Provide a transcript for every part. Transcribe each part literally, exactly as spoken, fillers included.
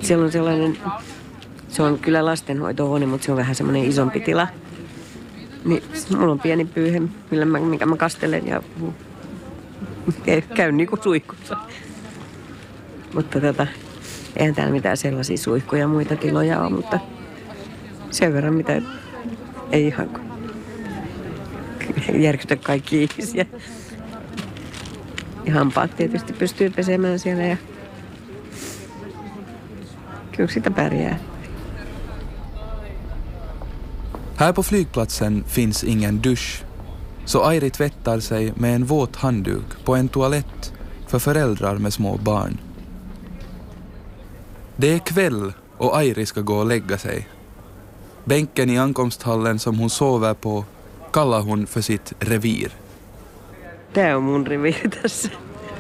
Siellä on sellainen, se on kyllä lastenhoitohuone, mutta se on vähän semmoinen isompi tila. Niin mulla on pieni pyyhe, millä mä, mikä mä kastelen ja käyn niinku suihkussa. Mutta tota, eihän täällä mitään sellaisia suihkuja ja muita tiloja ole, mutta sen verran mitä ei ihan järkytä kaikki ihmisiä. Ja hampaat tietysti pystyy pesemään siellä ja kyllä sitä pärjää. Här på flygplatsen finns ingen dusch, så Airi tvättar sig med en våt handduk på en toalett för föräldrar med små barn. Det är kväll och Airi ska gå och lägga sig. Bänken i ankomsthallen som hon sover på kallar hon för sitt revir. Tää on mun reviiri tässä.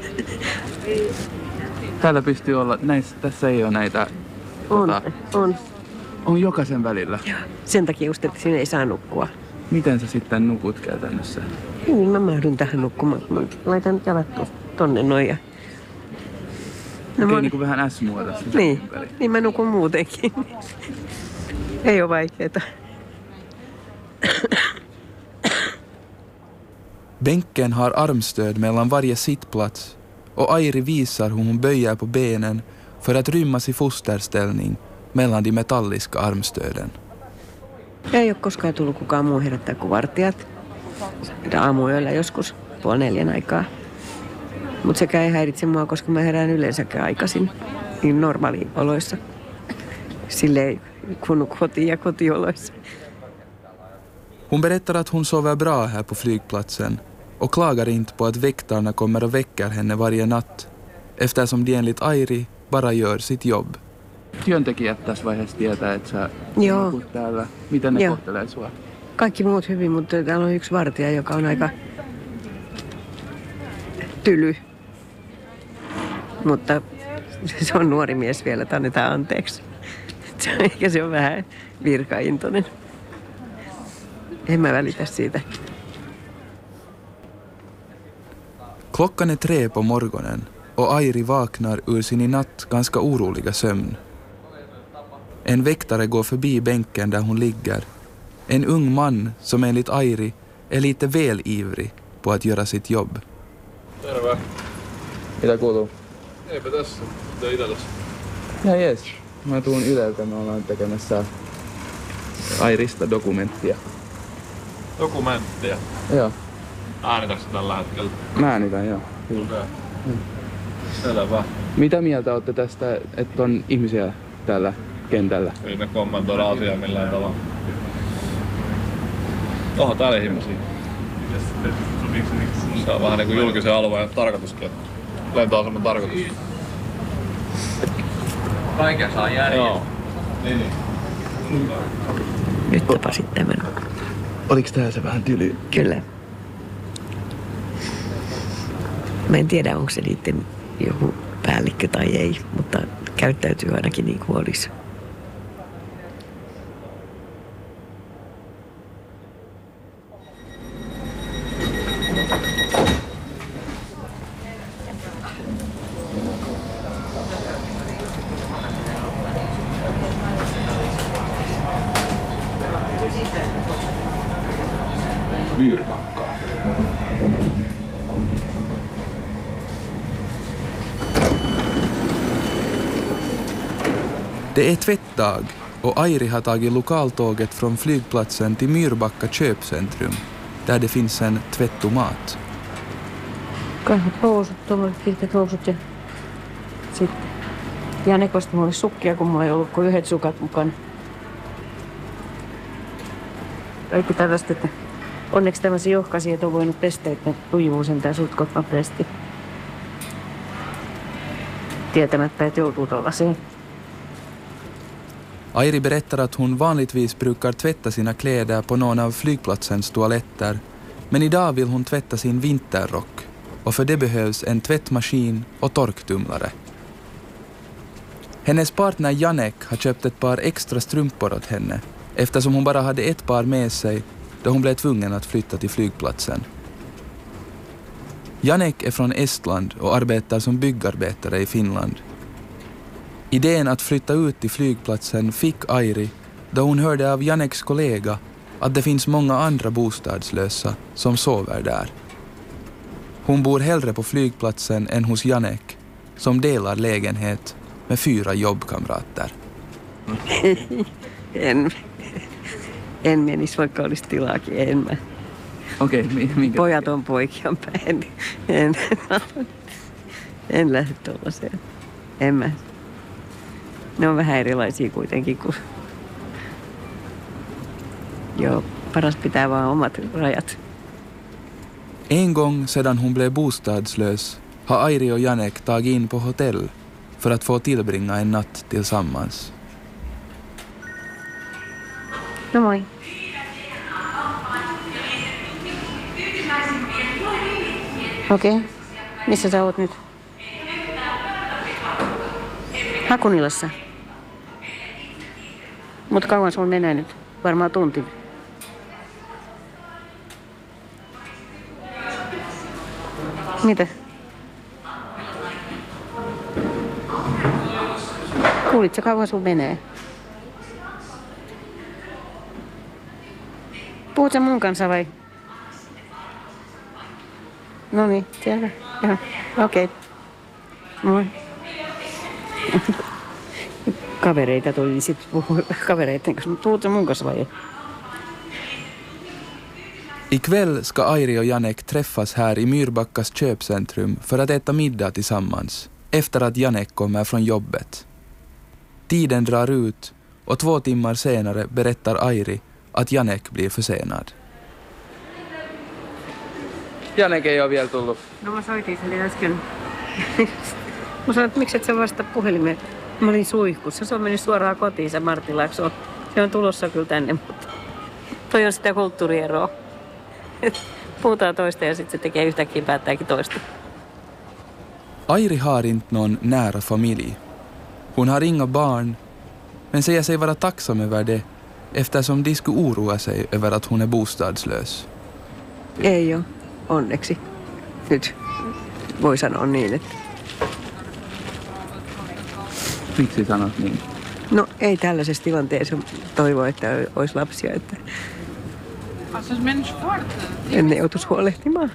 Täällä pystyy olla, näissä, tässä ei ole näitä... On, tota, on. On jokaisen välillä. Joo. Sen takia just, että siinä ei saa nukkua. Miten sä sitten nukut käytännössä? Niin, mä mahdun tähän nukkumaan. Mä laitan jalat tonne noin ja... No okei, mä... niin kuin vähän S-muotossa. Niin, niin mä nukun muutenkin. Ei ole vaikeeta. Bänken har armstöd mellan varje sittplats och Airi visar hur hon böjer på benen för att rymmas i fosterställning mellan de metalliska armstöden. Ei ole koskaan tullut kukaan muu herättää kuin vartijat. Aamuyöllä joskus puoli neljän aikaa. Mutta sekä ei häiritse mua, koska mä herään yleensäkään aikaisin. Niin normaalioloissa. Silleen kun koti- ja kotioloissa. Hon berättar att hon sover bra här på flygplatsen och klagar inte på att väktarna kommer och väcker henne varje natt eftersom de enligt Airi bara gör sitt jobb. Työntekijät tässä vaiheessa tietää, että sä nukut täällä. Miten ne Joo. kohtelee sua? Kaikki muut hyvin, mutta täällä on yksi vartija, joka on aika tyly. Mutta se on nuori mies vielä, että annetaan anteeksi. Se on, ehkä se on vähän virkaintoinen. En mä välitä siitä. Klockan är tre på morgonen och Airi vaknar ur sin i natt ganska oroliga sömn. En väktare går förbi bänken där hon ligger. En ung man som enligt Airi är lite väl ivrig på att göra sitt jobb. Terve. Mitä kuuluu? Eipä tässä. Mitä itä tässä? Ja jees. Mä tuun Yleltä. Me ollaan tekemässä Airista dokumenttia. Dokumenttia. Joo. Äänitätkö tällä hetkellä? Mä äänitän, joo. Okei. Okay. Selvä. Mitä mieltä olette tästä, että on ihmisiä täällä kentällä? Ei me kommentoida asiaa millään tavalla. Oho, täällä ihmisiä. Se on vähän niinku julkisen alueen tarkoituskin. Lentoaseman tarkoitus. Kaiken saa järjestää. Joo. Niin. Nyt tapasit tämän. Oliko tää se vähän tyly? Kyllä. Mä en tiedä, onko se niiden joku päällikkö tai ei, mutta käyttäytyy ainakin niin kuin olisi. Myyrmakkaa. Det är tvättdag och Airi har tagit lokaltåget från flygplatsen till Myrbacka köpcentrum där det finns en tvättomat. Kahvat housut, tuommoiset pitkät housut ja sitten Janekosta mulle sukkia, kun mulla ei ollut kuin yhdet sukat mukana. Kaikki tällaista, että onneksi tämmöisiä johkaisia, että on voinut pestä, että sujuu sentään sutkot nopeasti. Tietämättä, että joutuu tuollaiseen. Airi berättar att hon vanligtvis brukar tvätta sina kläder på någon av flygplatsens toaletter, men idag vill hon tvätta sin vinterrock och för det behövs en tvättmaskin och torktumlare. Hennes partner Janek har köpt ett par extra strumpor åt henne eftersom hon bara hade ett par med sig då hon blev tvungen att flytta till flygplatsen. Janek är från Estland och arbetar som byggarbetare i Finland. Idén att flytta ut till flygplatsen fick Airi då hon hörde av Janeks kollega att det finns många andra bostadslösa som sover där. Hon bor hellre på flygplatsen än hos Janek, som delar lägenhet med fyra jobbkamrater. en, en menisi, vaikka olisi tilaakin, en mä. Okei, okay, minkä Pojat on poikian päin. En, en lähde tuollaiseen. En mä. Ne on vähän erilaisia kuitenkin kuin... Joo, paras pitää vaan omat rajat. En gång sedan hon blev bostadslös har Airi och Janek tagit in på hotell för att få tillbringa en natt tillsammans. No moi. Okei. Okay. Missä sä oot nyt? Hakunilassa. Mut kauan sun menee nyt? Varmaan tunti. Mitä? Kuulitko kauan sun menee? Puhut sä mun kanssa vai? No niin, siellä. Joo, okei. Okay. Moi. Kavereita tuli sit puhua kavereiden kanssa. Puhut sä mun kanssa vai? Ikväll ska Airi och Janek träffas här i Myrbackas köpcentrum för att äta middag tillsammans efter att Janek kommer från jobbet. Tiden drar ut och två timmar senare berättar Airi att Janek blir försenad. Janek ei ole vielä tullut. No mä soitin sille äsken. Mä sanoin, että miksi et sä vasta puhelimeen. Mä olin suihkussa. Se on mennyt suoraan kotiin se Martti Laakso. Se on tulossa kyllä tänne, mutta toi on sitä kulttuurieroa. Puhutaan toista ja sitten se tekee yhtäkkiä päättääkin toista. Airi har inte någon nära familj. Hon har inga barn, men säger sig vara tacksam över det eftersom de skulle oroa sig över att hon är bostadslös. Ei ole, onneksi. Nyt voi sanoa niin, että... Miksi sanot niin? No ei tällaisessa tilanteessa toivo, että olisi lapsia, että en ne joutuisi huolehtimaan.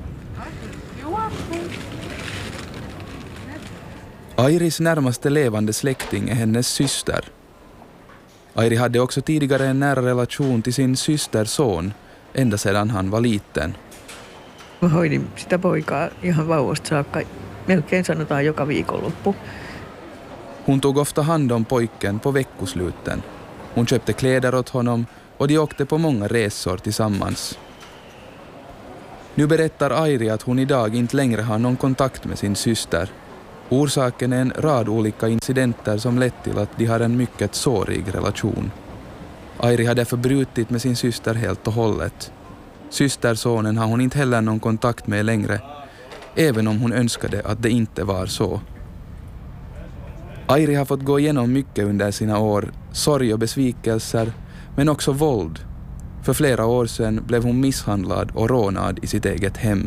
Airis närmaste levande släkting är hennes syster. Airi hade också tidigare en nära relation till sin systers son ända sedan han var liten. Mä hoidin sitä poikaa ihan vauvasta saakka. Melkein sanotaan joka viikonloppu. Hon tog ofta hand om pojken på veckosluten. Hon köpte kläder åt honom och de åkte på många resor tillsammans. Nu berättar Airi att hon idag inte längre har någon kontakt med sin syster. Orsaken är en rad olika incidenter som lett till att de har en mycket sårig relation. Airi har därför brutit med sin syster helt och hållet. Systersonen har hon inte heller någon kontakt med längre, även om hon önskade att det inte var så. Airi har fått gå igenom mycket under sina år, sorg och besvikelser, men också våld. För flera år sedan blev hon misshandlad och rånad i sitt eget hem.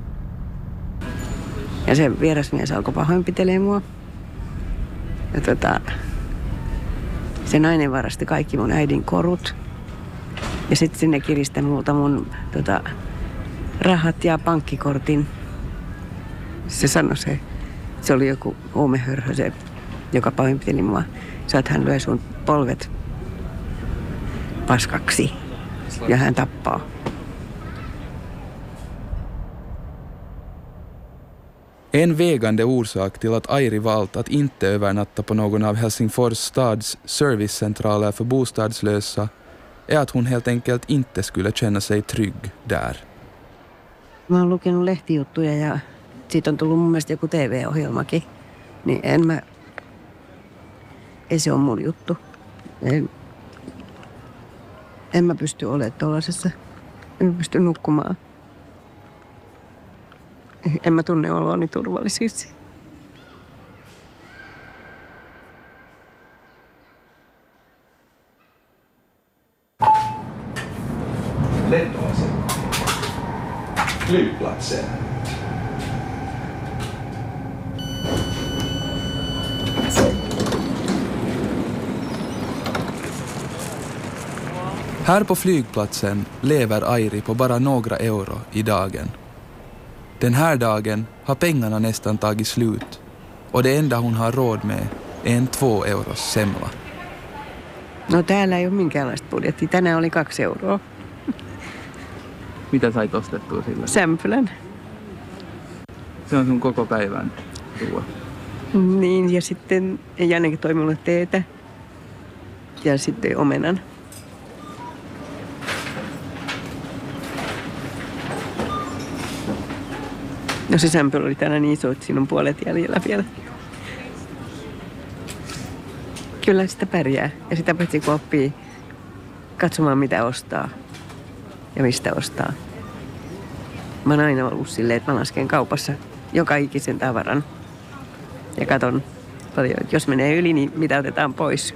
Ja se vierasmies alkoi pahoinpitelee mua. Ja tota, se nainen varasti kaikki mun äidin korut. Ja sitten sinne kiristä multa mun tota, rahat ja pankkikortin. Se sanoi se, se oli joku huumehörhö se, joka pahoinpiteli mua. Se, että hän lyö sun polvet paskaksi ja hän tappaa. En vägande orsak till att Airi valt att inte övernatta på någon av Helsingfors stads servicecentraler för bostadslösa är att hon helt enkelt inte skulle känna sig trygg där. Mä oon lukenut lehtijuttuja ja siitä on tullut mun mielestä joku T V-ohjelmakin. Niin en mä... Ei se ole mun juttu. En, en mä pysty olemaan tuollaisessa. En mä pysty nukkumaan. En mä tunne oloani turvallisiksi. Lentoasema. Flygplatsen. Här på flygplatsen lever Airi på bara några euro i dagen. Den här dagen har pengarna nästan tagit slut och det enda hon har råd med är en två euros semla. No täällä ei ole minkäänlaista budjettia. Tänään oli kaksi euroa. Mitä sait ostettua sillä? Sämpylän. Se on sun koko päivän ruoa. Niin, ja sitten Jannekin toi mulle teetä. Ja sitten omenan. No se sämpylä oli tänään niin iso, että siinä on puolet jäljellä vielä. Kyllä sitä pärjää. Ja sitä paitsi kun oppii katsomaan mitä ostaa ja mistä ostaa. Mä oon aina ollut silleen, että mä lasken kaupassa joka ikisen tavaran. Ja katon paljon, että jos menee yli, niin mitä otetaan pois.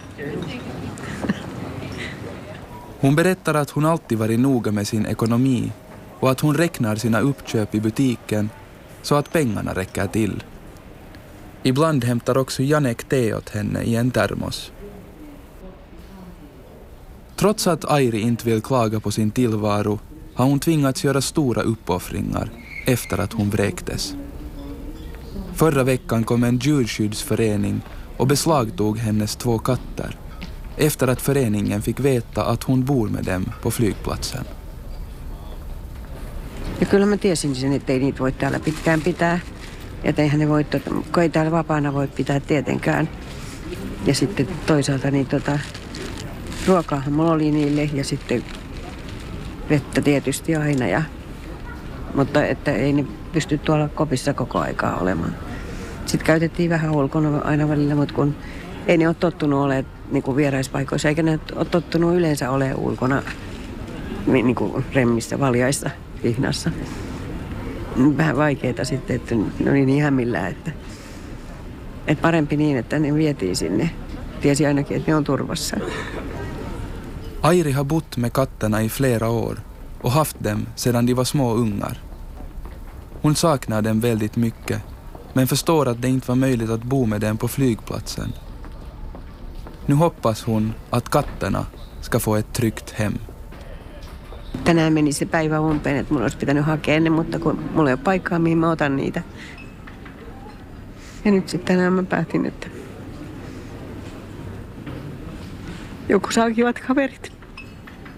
Hon berättar att hon alltid varit noga med sin ekonomi och att hon räknar sina uppköp i butiken så att pengarna räcker till. Ibland hämtar också Janek te åt henne i en termos. Trots att Airi inte vill klaga på sin tillvaro har hon tvingats göra stora uppoffringar efter att hon vräktes. Förra veckan kom en djurskyddsförening och beslagtog hennes två katter efter att föreningen fick veta att hon bor med dem på flygplatsen. Ja kyllä mä tiesin sen, että ei niitä voi täällä pitkään pitää. Että eihän ne voi, tuota, kun ei täällä vapaana voi pitää tietenkään. Ja sitten toisaalta niin tota, ruokaahan mulla oli niille ja sitten vettä tietysti aina. Ja, mutta että ei ne pysty tuolla kopissa koko aikaa olemaan. Sitten käytettiin vähän ulkona aina välillä, mutta kun ei ne ole tottunut olemaan niin kuin vieraispaikoissa, eikä ne ole tottunut yleensä olemaan ulkona niin kuin remmissä, valjaissa, hihnassa. Vähän vaikeaa sitten, että ne oli niin hämillään, että, että parempi niin, että ne vietiin sinne. Tiesi ainakin, että ne on turvassa. Airi har bott med katterna i flera år och haft dem sedan de var små ungar. Hon saknar dem väldigt mycket, men förstår att det inte var möjligt att bo med dem på flygplatsen. Nu hoppas hon att katterna ska få ett tryggt hem. Tänään meni se päivä umpeen, että mun olisi pitänyt hakea ne, mutta kun mulla ei ole paikkaa, mihin mä otan niitä. Ja nyt sitten tänään mä päätin, että joku saa kivat kaverit.